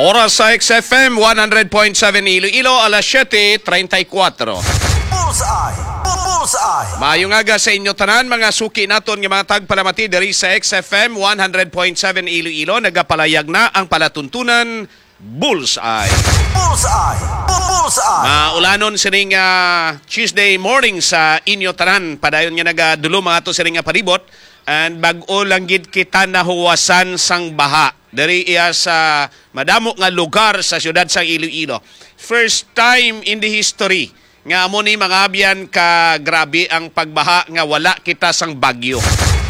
Oras sa XFM 100.7 Iloilo, alas 7:34. Maayong aga sa inyo tanan, mga suki naton nga mga tagpalamati diri sa XFM 100.7 Iloilo. Nagapalayag na ang palatuntunan Bullseye. Maulanon sining Tuesday morning sa inyo tanan. Padayon nga nagadulo mga to sining palibot. And bag-o lang gid kita nahuwasan sang baha. Dari iya sa madamo nga lugar sa siyudad sa Iloilo. First time in the history nga amo ni mga abyan ka grabe ang pagbaha nga wala kita sang bagyo.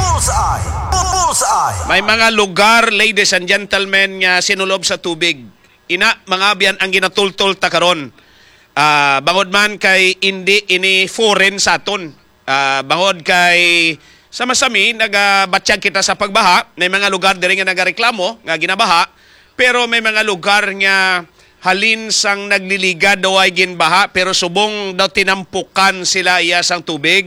May mga lugar, ladies and gentlemen, nga sinulob sa tubig. Ina mga abyan ang ginatultol ta karon. Bangod man kay hindi ini foreign sa aton. Bangod kay sama-sami, nagabatsyag kita sa pagbaha. May mga lugar din nga nagareklamo, nga ginabaha. Pero may mga lugar nga halin sang nagliliga daw ay ginbaha, pero subong daw tinampukan sila iya sang tubig.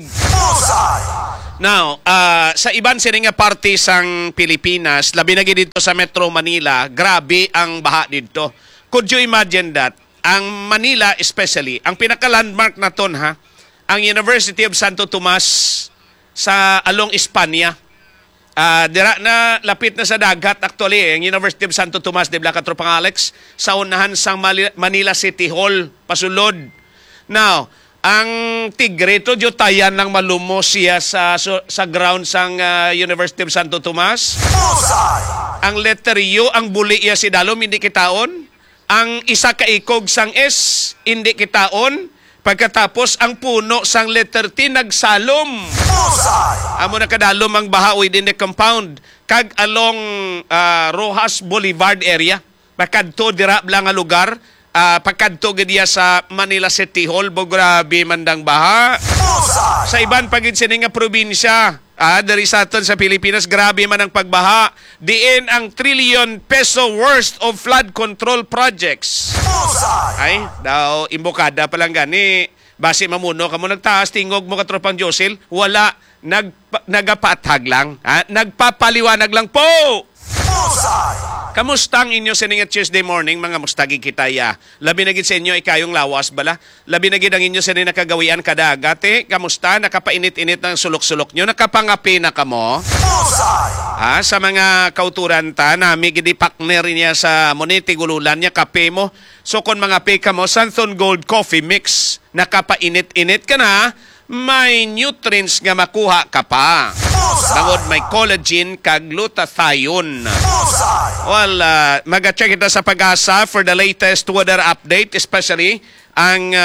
Now, sa iban sila nga parte sang Pilipinas, labi na dito sa Metro Manila, grabe ang baha dito. Could you imagine that? Ang Manila especially, ang pinaka-landmark na ton ha, ang University of Santo Tomas, sa along Espanya. Dira na lapit na sa dagat actually, ang University of Santo Tomas de Tropang Alex, sa unahan sang Manila City Hall, pasulod. Now, ang tigre to tayan lang malumos siya sa ground sang University of Santo Tomas. Ang letter U, ang buli iya si dalom, hindi kitaon. Ang isa ka ikog sang S, hindi kitaon. Pagkatapos, ang puno sang letter T nagsalom. Amo na kadalom ang baha within the compound. Kag along Rojas Boulevard area. Pagkadto dira lang nga lugar. Pagkadto gadiya sa Manila City Hall. Grabe mandang baha. Sa iban pagid sini nga probinsya. Dari sa aton sa Pilipinas, grabe man ang pagbaha. Diin ang trillion peso worth of flood control projects. Ay, daw, imbokada pa lang gani. Basi mamuno ka mo nagtaas, tingog mo katropang Josil, wala, nagapatag lang. Nagpapaliwanag lang po. Kamusta ang inyo sa nga Tuesday morning, mga mustagi kita ya? Labi na gid sa inyo, ikayong lawas bala? Labi na gid ang inyo sa nakagawian kadagate? Kamusta? Nakapainit-init ng sulok-sulok nyo? Nakapangapi na kamo? Sa mga kauturan ta, nami gid partner niya sa moneti gululan niya, kape mo. So kung mga pe ka mo, Santon Gold Coffee Mix, nakapainit-init ka na, may nutrients nga makuha ka pa. Bangod may collagen kag glutathione. Well, mag-check kita sa Pag-asa for the latest weather update, especially ang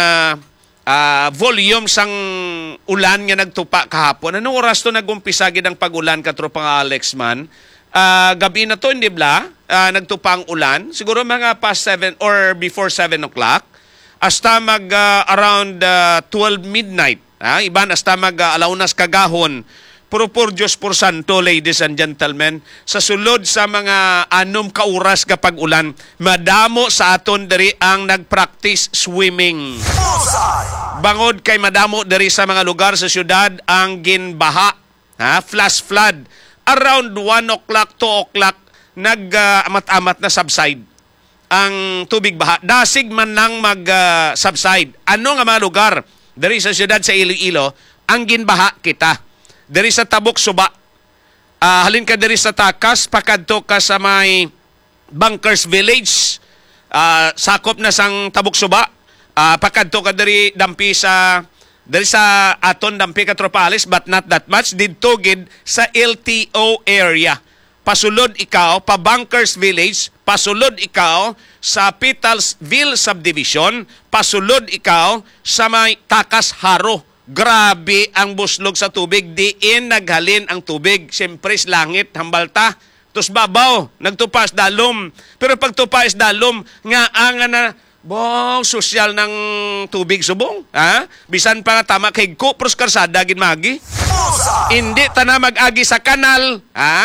volume sang ulan nga nagtupa kahapon. Anong oras to nag-umpisa gid ang pag-ulan katropang Alex man? Gabi na to, hindi bla? Nagtupa ang ulan. Siguro mga past 7 or before 7 o'clock. Hasta around 12 midnight. Iban hasta alaunas kagahon. Pero por Diyos por Santo, ladies and gentlemen, sa sulod sa mga anom ka oras kapag ulan, madamo sa aton diri ang nagpractice swimming. Bangod kay madamo diri sa mga lugar sa syudad ang ginbaha, flash flood. Around 1 o'clock, 2 o'clock, nag-amat-amat na subside ang tubig baha. Dasig man lang mag-subside. Ano nga mga lugar diri sa syudad sa Iloilo ang ginbaha kita? Diri sa Tabuk Suba. Halin ka diri sa Takas, pakadto ka sa may Bunkers Village. Sakop na sang Tabuk Suba. Pakadto ka diri dampi sa aton dampi ka Tropales, but not that much. Didto gid sa LTO area. Pasulod ikaw pa Bunkers Village, pasulod ikaw sa Petalsville Subdivision, pasulod ikaw sa may Takas Haro. Grabe ang buslog sa tubig. Diin naghalin ang tubig. Siyempre, langit, hambalta. Tus babaw, nagtupas dalom. Pero pag tupas dalom, nga na, sosyal ng tubig subong. Bisan pa nga tama kay Kupros Karsada, ginmagi. Hindi ta na mag-agi sa kanal.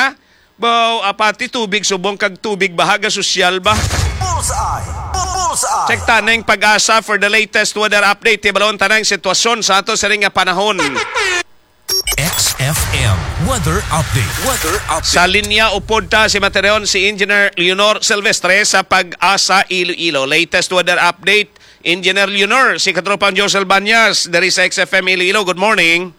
Apati tubig subong, kag tubig bahaga sosyal ba? Check tanang Pag-asa for the latest weather update. Ibalon tanang sitwasyon sa ato sa ring panahon. SXFM Weather Update. Sa linya upod ta si Matereon si Engineer Leonor Silvestre sa Pag-asa Iloilo. Latest weather update, Engineer Leonor, si katropang Josel Banyas, dari sa XFM Iloilo. Good morning.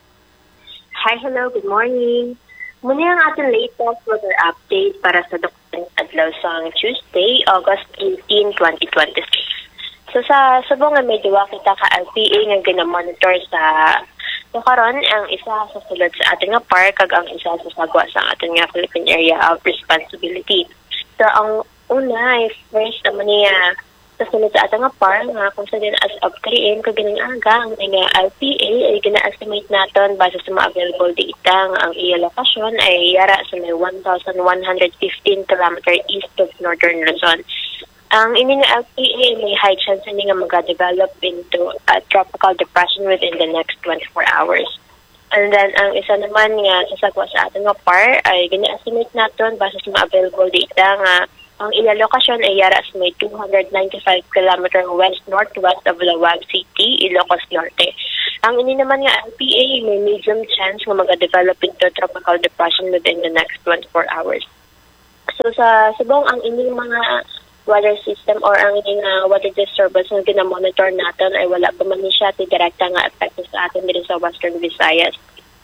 Hi, hello, good morning. Muna ang ating latest weather update para sa Dr. Adlaw sa Tuesday, August 18, 2026. So sa subong nga medyo kita ka LPA nga ginamonitor sa karon ang isa sa sulod sa ating nga park kag ang isa sa sagwa sa ating nga Philippine Area of Responsibility. So ang una is first naman niya sa sulod sa ating nga park nga kung sa din as of 3 AM kag gining aga ang nga LPA ay gina-estimate naton base sa mga available data nga ang iya lokasyon ay yara sa may 1,115 km east of Northern Luzon. Ang ining LPA may high chance na nga mag-develop into a tropical depression within the next 24 hours. And then, ang isa naman nga sasagwa sa ating nga par ay gina-estimate natin base sa mga available data nga ang iya lokasyon ay yara sa may 295 km west-northwest of Laoag City, Ilocos Norte. Ang ini naman nga LPA may medium chance nga mag-develop into tropical depression within the next 24 hours. So, sa subong ang ining mga water system or ang water disturbance na ginamonitor natin ay wala pa man siya direkta nga epekto sa atin dito sa Western Visayas.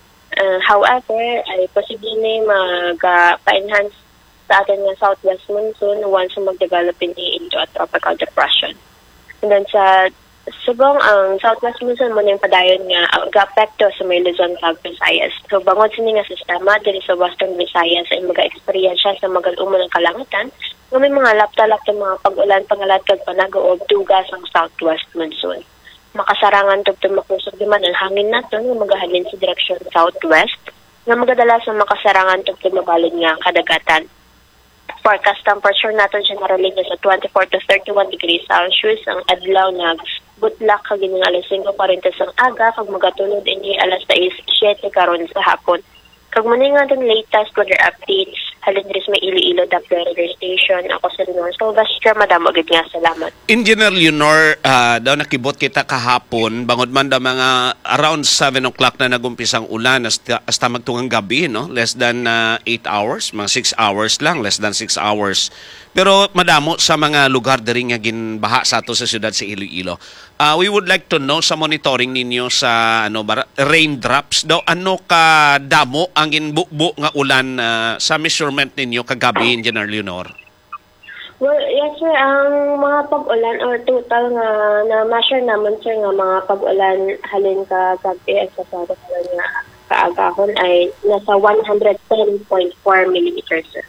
However, ay posible na mag-pa-enhance sa atin nga southwest monsoon once mag-develop into a tropical depression. And then sa subong ang southwest monsoon mo na yung padayon nga ga-apekto sa may Luzon, Visayas. So bangod sa nga sistema dito sa Western Visayas ay mag-experience siya sa magal-umo ng kalangitan nga may mga lapta-lapta mga pag-ulan pangalat kag panag-uog dugas ang southwest monsoon. Makasarangan tugtong makusog naman ang hangin nato nga magahalin sa direksyon southwest nga magadala sa makasarangan tugtong mabalod nga kadagatan. Forecast temperature natin generally sa 24 to 31 degrees Celsius ang adlaw na butlak kag gining alas 5:40 sang aga kag magatulod ini alas 6:07 karon sa hapon. Kag muna nga itong latest weather updates, halin rin may Iloilo Doppler Radio Station. Ako sa Leonor Silvestre, madam, agad nga salamat. Engineer Leonor, daw nakibot kita kahapon, bangod man daw mga around 7 o'clock na nagumpisang ulan, hasta magtungang gabi, no? Less than 8 hours, mga 6 hours lang, less than 6 hours. Pero madamo sa mga lugar diri nga ginbaha sa ato sa siyudad sa Iloilo. We would like to know sa monitoring ninyo sa raindrops daw ano ka damo ang ginbubo nga ulan sa measurement ninyo kagabi, Engineer Leonor. Well, yes sir, ang mga pag-ulan or total nga na-measure naman sir nga mga pag-ulan halin ka gabi at sa nga kaagahon ay nasa 110.4 millimeters sir.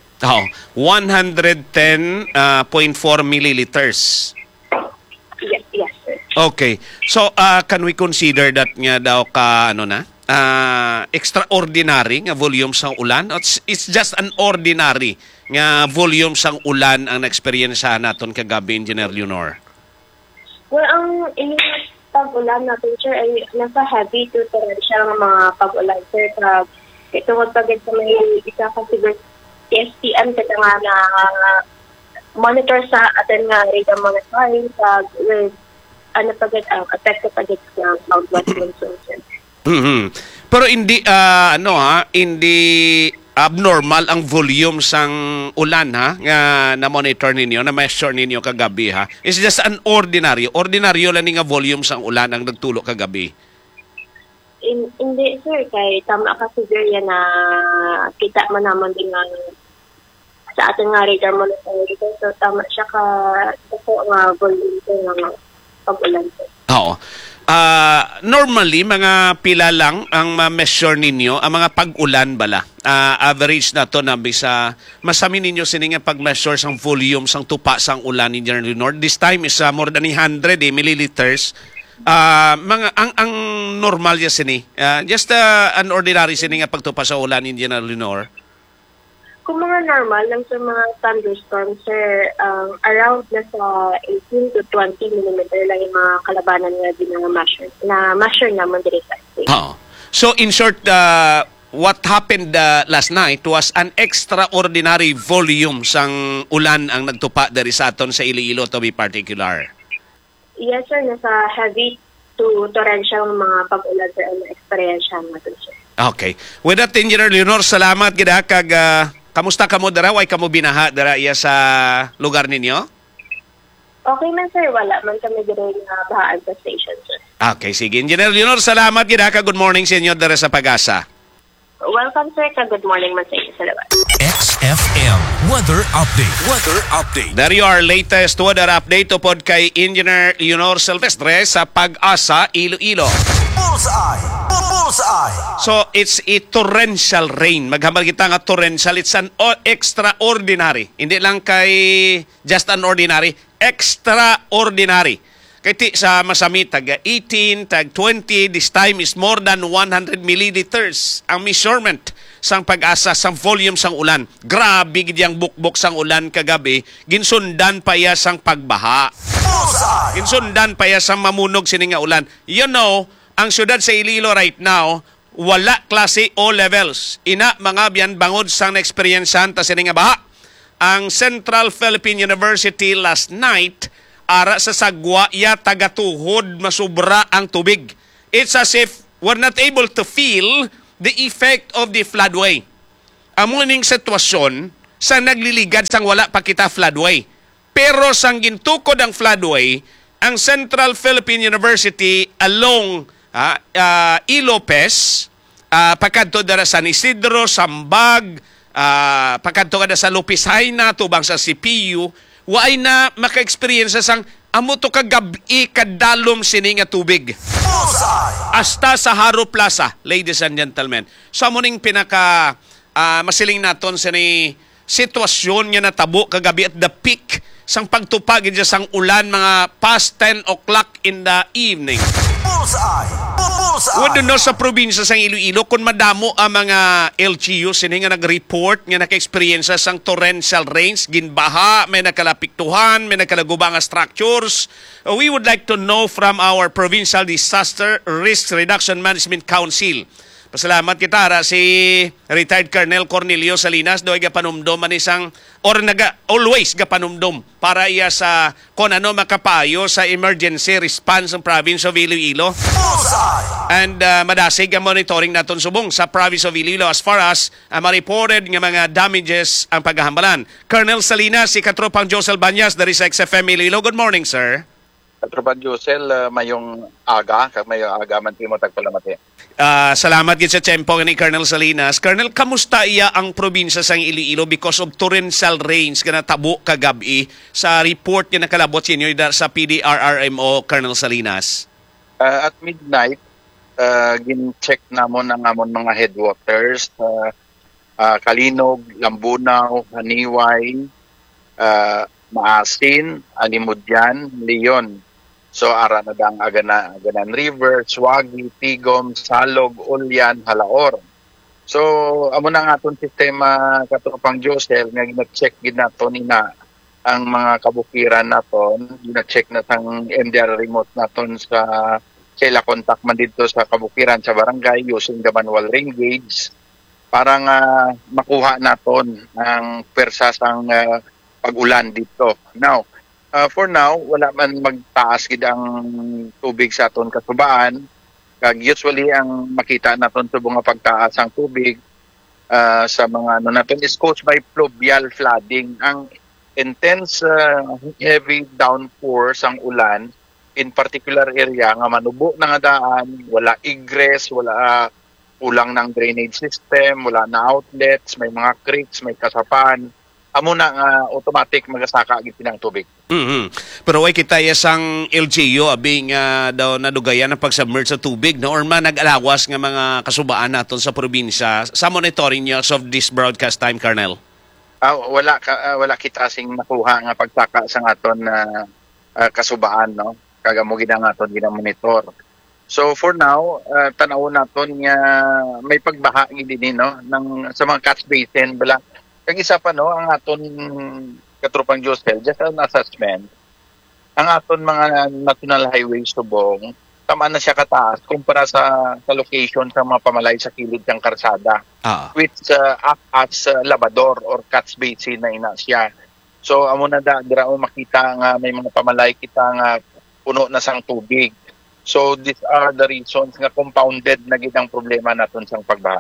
110.4 milliliters. Yes, sir. Okay. So, can we consider that nga daw ka, extraordinary nga volume sang ulan? It's just an ordinary nga volume sang ulan ang na-experiencehan naton kagabi, Engineer Leonor? Well, ang pag-ulan natin, sir, ay nasa heavy to torrential nga mga pag-ulan, sir. Ito magpagod sa may isa kasi STM kita nga na monitor sa atin nga radar monitoring sa pagod ang affected pagod sa southwest monsoon. Pero hindi hindi abnormal ang volume sang ulan nga na monitor ninyo, na measure ninyo kagabi ha. It's just an ordinaryo lang nga volume sang ulan ang nagtulo kagabi. Hindi sir, kay tama ka siguro yan na kita man naman din nga sa ating nga radar monitoring. So tama siya ka nga volume ng pag-ulan. Oo. Normally, mga pila lang ang ma-measure ninyo, ang mga pag-ulan bala. Average na to na bisa masami ninyo sininga pag-measure sang volume sang tupa sang ulan in Engineer Leonor. This time is more than 100 milliliters. Mga ang normal ya sini. Just an ordinary sininga pagtupa sa ulan in Engineer Leonor. Kung mga normal lang sa mga thunderstorms, sir, around nasa 18 to 20 millimeter lang yung mga kalabanan nga din na measure naman din sa state. So in short, what happened last night was an extraordinary volume sang ulan ang nagtupa dari sa aton sa Iloilo, to be particular. Yes, sir. Nasa heavy to torrential mga pag-ulan, sir, ang na-experience natin, sir. Okay. With that, Engineer Leonor, salamat gid kag kamusta kamo dara way kamo binaha dara iya sa lugar ninyo? Okay man, sir. Wala man kami dire na bahaan sa station, sir. Okay, sige. Engineer Leonor, salamat gid kag good morning sa inyo dara sa Pag-asa. Welcome, sir. Good morning man sa inyo sa labas. XFM Weather Update. Weather Update. There you are, latest weather update tupod kay Engineer Leonor Silvestre sa Pag-asa, Iloilo. Bullseye. Bullseye. So, it's a torrential rain. Maghamal kita nga torrential. It's an extraordinary. Hindi lang kay just an ordinary. Extraordinary. Kaya ti sa masami, tag 18, tag 20, this time is more than 100 milliliters ang measurement sang Pag-asa, sang volume sang ulan. Grabe gidiyang bukbok sang ulan kagabi, ginsundan pa ya sang pagbaha. Ginsundan pa ya sang mamunog sini nga ulan. You know, ang syudad sa Iloilo right now, wala klase O levels. Ina mga biyan bangod sang na-experiencean ta sini nga baha. Ang Central Philippine University last night, ara sa sagwa ya tagatuhod masubra ang tubig. It's as if we're not able to feel the effect of the floodway. Amo ning sitwasyon sa nagliligad sang wala pa kita floodway. Pero sang gintukod ang floodway, ang Central Philippine University along Ilopez, pagkadto dara sa San Isidro, Sambag, pagkadto kada sa Lupisaina, tubang sa CPU, waay na maka-experience sang amo to kagabi kadalom sini nga tubig. Hasta sa Haro Plaza, ladies and gentlemen. So amo ning pinaka masiling naton sa ni sitwasyon nga natabo kagabi at the peak sang pagtupag dyan sang ulan mga past 10 o'clock in the evening. Wala no sa probinsya sang Iloilo kung madamo ang mga LGU sini nga nag-report nga naka-experience sang torrential rains, ginbaha, may nakalapiktuhan, may nakalagubang structures. We would like to know from our Provincial Disaster Risk Reduction Management Council. Pasalamat kita si retired Colonel Cornelio Salinas do gapanumdom man isang or always gapanumdom para iya sa kung ano makapayo sa emergency response ng province of Iloilo. And madasig ang monitoring naton subong sa province of Iloilo as far as ma-reported nga mga damages ang paghahambalan. Colonel Salinas, si Katropang Josel Banyas dari sa XFM Iloilo. Good morning, sir. Katropang Josel, mayong aga, mayong aga man timo tagpalamati. Salamat gid sa tempo ni Colonel Salinas. Colonel, kamusta iya ang probinsya sang Iloilo because of torrential rains nga natabo kagabi sa report nga nakalabot sa inyo sa PDRRMO, Colonel Salinas? At midnight, gin-check namon ang amon mga headwaters, Kalinog, Lambunaw, Haniway, Maasin, Alimudyan, Leon. So ara na dang Aganan River, Suwagi, Tigom, Salog, Ulyan, Halaor. So amo na nga aton sistema Katropang Josel nga gina-check gid naton ina ang mga kabukiran naton, gina-check na tang MDR remote naton sa sila contact man dito sa kabukiran sa barangay using the manual rain gauge para nga makuha naton ang persa sang pag-ulan dito. Now, for now, wala man magtaas gid ang tubig sa aton kasubaan. Kag usually ang makita naton subong nga pagtaas ang tubig sa mga naton is caused by pluvial flooding. Ang intense heavy downpour sang ulan in particular area nga manubo na nga daan, wala egress, wala kulang ng drainage system, wala na outlets, may mga creeks, may kasapan. Amo na nga automatic magasaka gid pinang tubig. Pero way kita sang LGU abing daw nadugayan ang pag-submerge sa tubig no or man nag-alawas nga mga kasubaan naton sa probinsya sa monitoring niyo of this broadcast time, Colonel. Wala kita sing nakuha nga pagsaka sa aton kasubaan no. Kagamo gid ang aton gina-monitor. So for now, tan-aw naton nga may pagbaha gid dinhi no ng sa mga catch basin bala. Kag isa pa no, ang aton Katropang Josel, just an assessment, ang aton mga national highways subong, tama na siya kataas kumpara sa location sa mga pamalay sa kilid ng karsada, which act as labador or catch basin na ina siya. So amo na dira makita nga may mga pamalay kita nga puno na sang tubig. So these are the reasons nga compounded na gid ang problema naton sa pagbaha.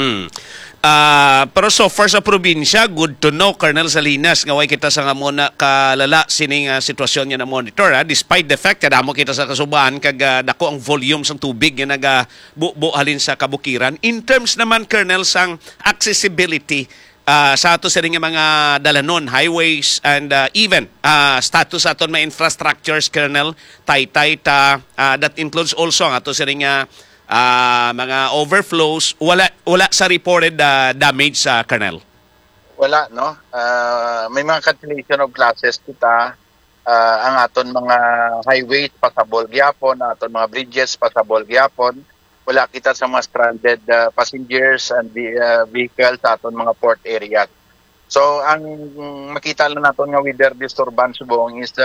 Pero so far sa probinsya, good to know, Colonel Salinas, nga way kita sa nga muna kalala sining sitwasyon niya na monitor, despite the fact na mo kita sa kasubaan kag dako ang volume sang tubig nga nagabuhalin sa kabukiran. In terms naman, Colonel, sang accessibility sa ato sa rin nga mga dalanon, highways, and even status aton mga infrastructures, Colonel, taytay ta, that includes also ang ato sa rin nga mga overflows, wala sa reported damage sa Colonel? Wala, no? May mga cancellation of classes kita, ang aton mga highways pasabol gyapon, aton mga bridges pasabol gyapon. Wala kita sa mga stranded passengers and vehicles sa aton mga port areas. So ang makita lang naton nga weather disturbance subong is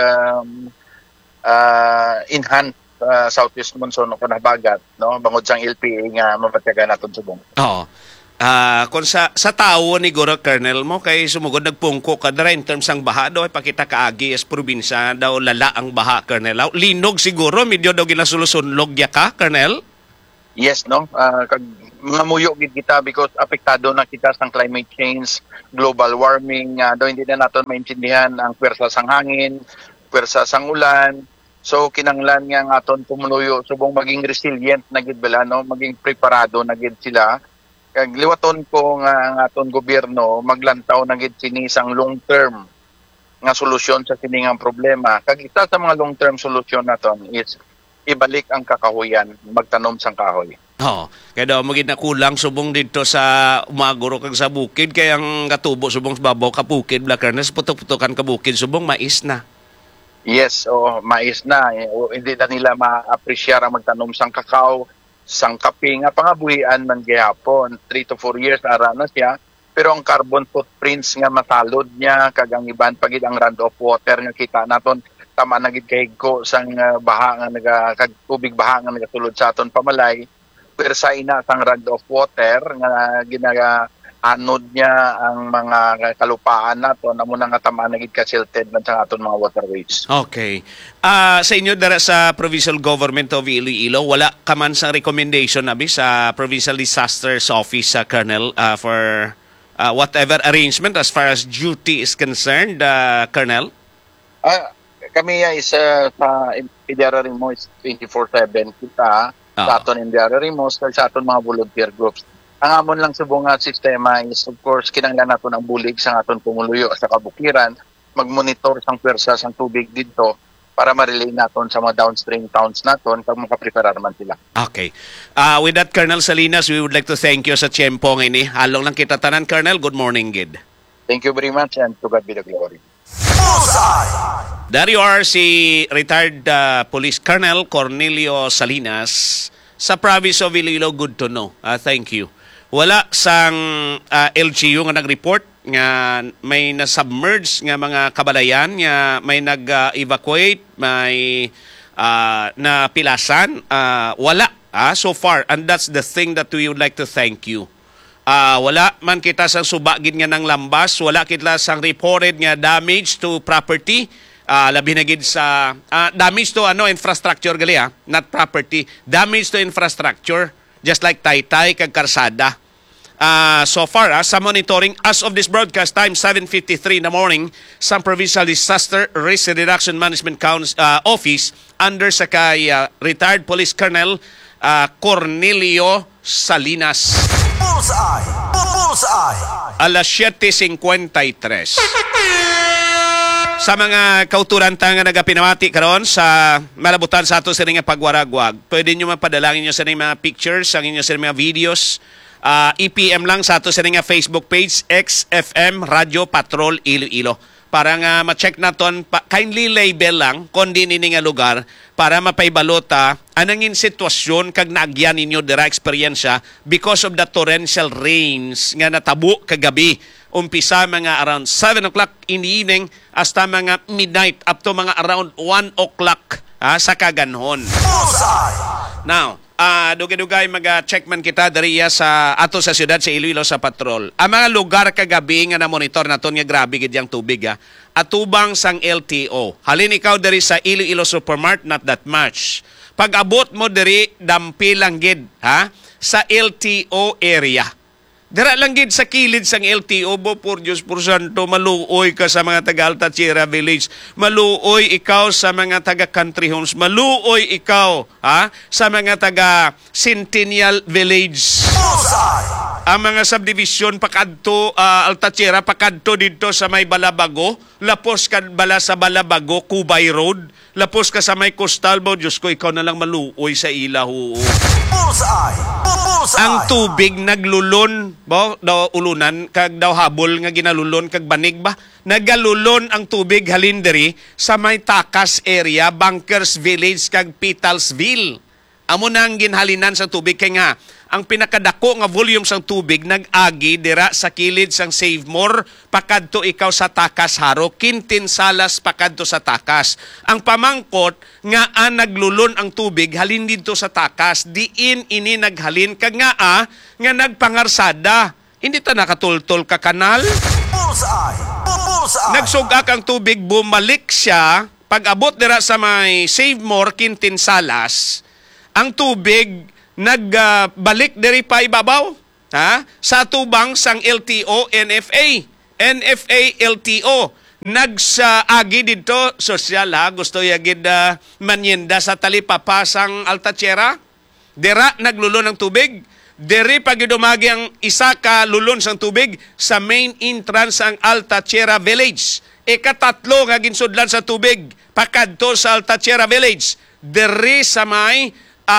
enhanced southeast monsoon o kanabagat, no, bangod sang LPA nga mapatyaga naton subong. Oo. Kung sa tao ni Goro, Colonel mo kay sumugod nagpungko ka dara in terms ang baha daw ipakita kaagi as probinsya daw lala ang baha, Colonel. Linog siguro medyo daw ginasulusunlog ya ka, Colonel? Yes, no. Kag mga muyo gid kita because apektado na kita sa climate change, global warming, daw hindi na naton maintindihan ang pwersa sang hangin, pwersa sang ulan. So kinanglan nga ang aton pumuluyo subong maging resilient na gid bala, no, maging preparado na gid sila. Kag liwaton ko nga ang aton gobyerno maglantaw na gid sini sang long term nga solusyon sa kini nga problema. Kag isa sa mga long term solusyon naton is ibalik ang kakahuyan, magtanom sang kahoy. Kaya daw maging nakulang subong dito sa umaguro kag sa bukid kaya ang katubo subong sa babaw kapukid black Colonel, putok-putokan kabukid subong mais na. Yes, mais na. Hindi na nila ma-appreciate ang magtanom sang kakao, sang kape nga pangabuhian man gihapon. 3 to 4 years ara na siya. Pero ang carbon footprints nga masalod niya, kag ang iban pagid ang runoff water nga kita naton tama na gid kahigko sang baha nga kag tubig baha nga nagasulod sa aton pamalay. Persa ina sang runoff water nga anod niya ang mga kalupaan nato namo nga tama na gid ka-silted man sa aton mga waterways. Okay. Sa inyo dara sa Provincial Government of Iloilo, wala ka man sang recommendation nabi sa Provincial Disasters Office sa Colonel for whatever arrangement as far as duty is concerned, Colonel? Kami is sa Indiara Rimo is 24/7 kita sa aton Indiara Rimo sa aton mga volunteer groups. Ang amon lang subong nga sistema is of course kinahanglan nato ng bulig sa aton pumuluyo sa kabukiran, magmonitor sang pwersa sang tubig didto para ma-relay naton sa mga downstream towns naton kag makapreparar man sila. Okay. With that, Colonel Salinas, we would like to thank you sa tiyempo ngayon. Halong lang kita tanan, Colonel. Good morning, gid. Thank you very much and to God be the glory. Bullseye! There you are, si retired Police Colonel Cornelio Salinas sa province of Iloilo. Good to know. Thank you. Wala sang LGU nga nag-report nga may na-submerge nga mga kabalayan nga may nag-evacuate, may napilasan. Wala so far, and that's the thing that we would like to thank you. Wala man kita sang subagin nga ng lambas, wala kita sang reported nga damage to property, labi na gid sa damage to infrastructure gali not property, damage to infrastructure just like Taytay kag Karsada. So far, sa monitoring as of this broadcast time, 7:53 in the morning, sa Provincial Disaster Risk Reduction Management Office under sa kay retired Police Colonel Cornelio Salinas. Bullseye! Bullseye! Alas 7:53. Sa mga kauturanta nga nagapinamati karon sa malabutan sa ato sa nga pagwaragwag, pwede nyo mapadalangin nyo sa mga pictures, ang inyo sa mga videos. EPM lang sa ato sa nga Facebook page, XFM Radio Patrol Iloilo. Para nga ma-check naton, kindly label lang kundi nini nga lugar para mapaibalota anangin sitwasyon kag naagyan ninyo dira eksperyensya because of the torrential rains nga natabo kagabi. Umpisa mga around 7 o'clock in the evening hasta mga midnight up to mga around 1 o'clock sa kaganhon. Now, dugay-dugay mag-check man kita dariya sa ato sa siyudad sa Iloilo sa patrol. Ang mga lugar kagabi nga na-monitor naton nga grabe gid yang tubig atubang sang LTO. Halin ikaw dari sa Iloilo Supermart, not that much. Pag-abot mo diri dampi lang gid, ha? Sa LTO area. Dira lang gid sa kilid sang LTO, bo por Diyos por santo, maluoy ka sa mga taga Altachiera Village, maluoy ikaw sa mga taga Country Homes, maluoy ikaw sa mga taga Centennial Village. Bullseye! Ang mga subdivision pakadto Altachiera, pakadto dito sa may Balabago, lapos ka bala sa Balabago, Cubay Road, lapos ka sa may Coastal, bo Diyos ko, ikaw na lang maluoy sa ilaho. Bullseye! Bullseye! Ang tubig naglulon, daw ulunan, kag daw habol nga ginalulon, kag banig ba? Nagalulon ang tubig halinderi sa may Takas area, Bunkers Village, kag Petalsville. Amo na ang ginhalinan sa tubig, kay nga, ang pinakadako nga volume sang tubig nag-agi dira sa kilid sang Save More pakadto ikaw sa Takas Haro, Kintinsalas pakadto sa Takas. Ang pamangkot nga naglulon ang tubig halin dito sa Takas, diin ini naghalin kag nga nagpangarsada. Hindi ta nakatultol ka kanal. Bullseye! Bullseye! Nagsugak ang tubig, bumalik siya pag-abot dira sa may Save More, Kintinsalas. Ang tubig nagbalik diri pa ibabaw sa tubang sang LTO NFA LTO nagsaagi dito sosyal gusto yagid manyenda sa talipapa sang Altachiera dira naglulon ng tubig diri pagidumagi ang isa ka lulon sang tubig sa main entrance ang Altachiera Village. Ikatatlo nga ginsudlan sa tubig pakadto sa Altachiera Village diri sa may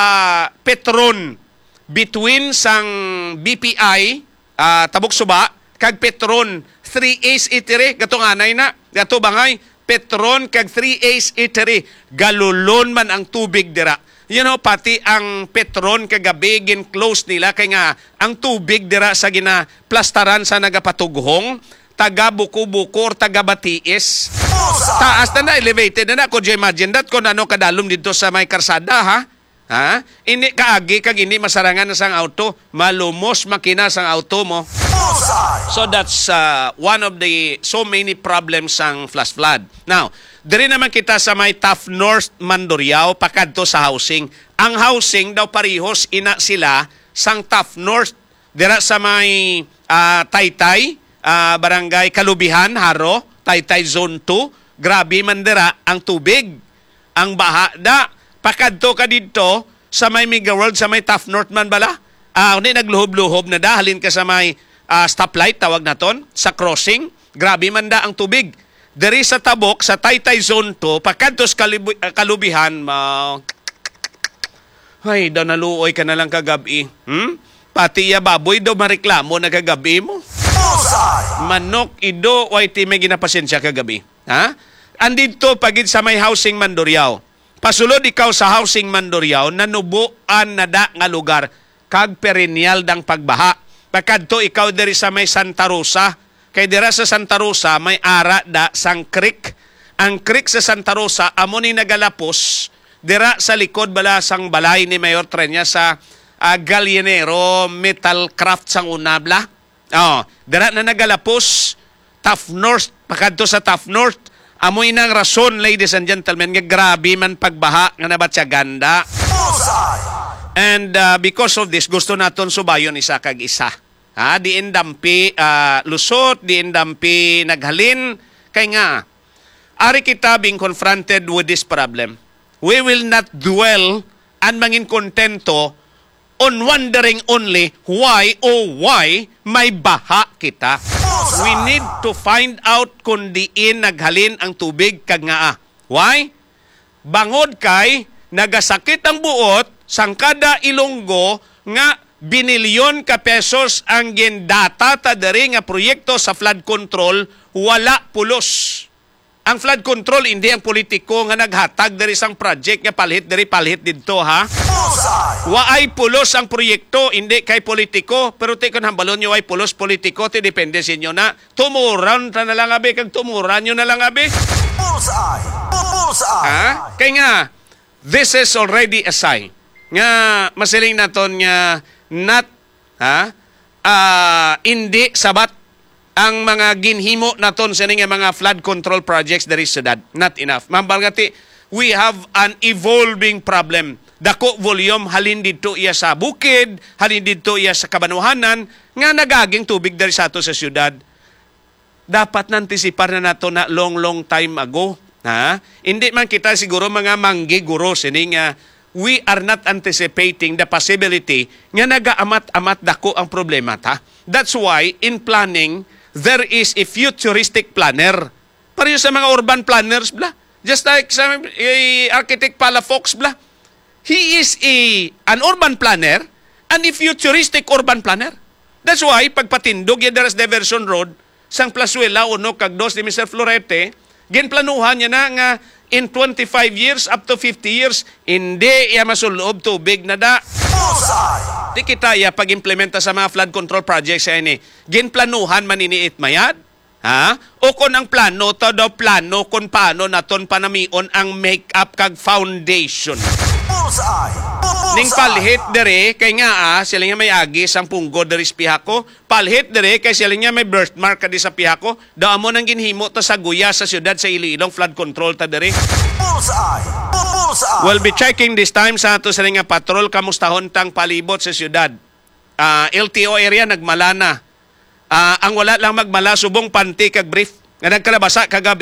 Petron between sang BPI Tabuk Suba kag Petron 3A's Eatery gatong anay na gato bangay Petron kag 3A's Eatery galulon man ang tubig dira. Pati ang Petron kagabi gin close nila kay nga ang tubig dira sa ginaplastaran sa nagapatughong taga Buko-Bukor, taga Batiis. Taas na elevated na. Could you imagine that kung ano kadalom dito sa may karsada, Ini kaagi kag ini masarangan na sang auto, malumos makina sang auto mo. So that's one of the so many problems sang flash flood. Now, diri naman kita sa may Taft North Mandurriao pakadto sa housing. Ang housing daw parihos ina sila sang Taft North dira sa may Taytay, Barangay Kalubihan, Haro, Taytay Zone 2. Grabe man dira ang tubig. Ang baha da pakadto ka dito sa may Mega World, sa may Taft North man bala. Hindi nagluhob-luhob na da. Halin ka sa may stoplight, tawag naton, sa crossing. Grabe man da ang tubig. Diri sa Tabok, sa Taytay Zone 2, pakadto sa Kalubihan, ay, daw naluoy ka na lang kagabi. Pati ya baboy daw mareklamo na kagabi mo. Manok, ido, o iti may ginapasensya kagabi. Andito pagid sa may housing Mandurriao. Pasulod ikaw sa housing Mandurriao, nanubuan na da nga lugar, kag perennial dang pagbaha. Pakadto ikaw diri sa may Santa Rosa, kay dira sa Santa Rosa, may ara da sang creek. Ang creek sa Santa Rosa, amo ni nagalapos, dira sa likod bala sang balay ni Mayor Trenya sa Gallinero Metal Craft sang unabla. Dira na nagalapos, Taft North, pakadto sa Taft North, amoy nang rason, ladies and gentlemen, nga grabe man pagbaha nga nabat siya ganda. And because of this, gusto naton subayon isa kag isa. Diin dampi lusot, diin dampi naghalin. Kay nga, ari kita being confronted with this problem. We will not dwell and mangin kontento on wondering only why may baha kita. We need to find out kung diin naghalin ang tubig kag nga. Why? Bangod kay nagasakit ang buot sang kada Ilonggo nga binilyon ka pesos ang gindata ta diri nga proyekto sa flood control, wala pulos. Ang flood control hindi ang politiko nga naghatag diri sang project nga palhit diri palhit didto Waay pulos ang proyekto, hindi kay politiko, pero ti kon hambalon nyo ay pulos politiko, ti depende sa inyo na tumuran ta na lang abi kag tumuran nyo na lang abi. Kay nga this is already a sign nga masiling naton nga not hindi sabat ang mga ginhimo naton sa nga mga flood control projects diri sa syudad. Not enough. Mambal nga ti, we have an evolving problem. dako volume halin dito iya sa bukid, halin dito iya sa kabanuhanan nga nagaging tubig diri sa ato sa syudad. Dapat nantisipar na nato na long time ago. Ha? Hindi man kita siguro mga manggiguro sini nga we are not anticipating the possibility nga nagaamat-amat dako ang problema ta. That's why in planning there is a futuristic planner. Pareho sa mga urban planners bla. Just like sa architect Palafox bla. He is an urban planner and a futuristic urban planner. That's why pagpatindog yung Daras Diversion Road sang Plazuela 1 kag 2 ni Mr. Florete, ginplanuhan niya na nga in 25 years up to 50 years, hindi iya masulob tubig na da. Bullseye! Di kita iya pag-implementa sa mga flood control projects ini. Ginplanuhan maniniit mayad? Ha? O kung ang plano, to daw plano kung paano naton panamion ang make-up kag foundation. Bullseye! Ning palhit dere kay nga sila nga may agis ang punggo dere sa pihako. Palhit dere kay sila nga may birthmark kadi sa pihako. Dao mo nang ginhimo ta sa guya sa syudad sa Iloilong flood control ta dere. Bullseye! Bullseye! We'll be checking this time sa ato sila nga patrol kamustahon tang palibot sa syudad. LTO area nagmala na. Ang wala lang magmala subong panty kag brief nga nagkalabasa kagabi